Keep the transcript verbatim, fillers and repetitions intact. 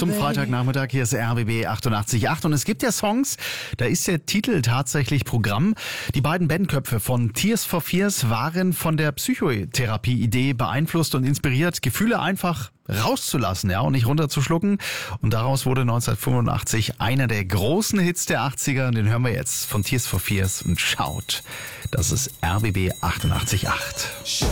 zum Freitagnachmittag. Hier ist R B B achtundachtzig Komma acht und es gibt ja Songs, da ist der Titel tatsächlich Programm. Die beiden Bandköpfe von Tears for Fears waren von der Psychotherapie-Idee beeinflusst und inspiriert, Gefühle einfach rauszulassen, ja, und nicht runterzuschlucken. Und daraus wurde neunzehnhundertfünfundachtzig einer der großen Hits der achtziger. Den hören wir jetzt von Tears for Fears und schaut. Das ist R B B achtundachtzig Komma acht.